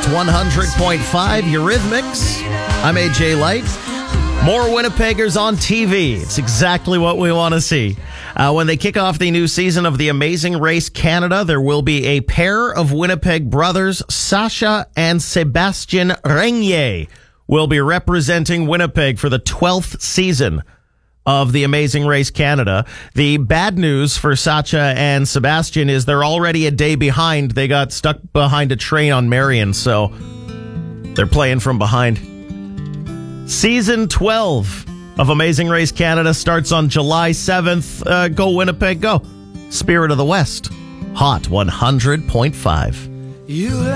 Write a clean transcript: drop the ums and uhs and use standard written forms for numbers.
100.5 Eurythmics. I'm AJ Light. More Winnipeggers on TV. It's exactly what we want to see. When they kick off the new season of The Amazing Race Canada, there will be a pair of Winnipeg brothers, Sacha and Sebastien Régnier, will be representing Winnipeg for the 12th season of The Amazing Race Canada. The bad news for Sacha and Sebastien is they're already a day behind. They got stuck behind a train on Marion, so they're playing from behind. Season 12 of Amazing Race Canada starts on July 7th. Go Winnipeg, go. Spirit of the West. Hot 100.5.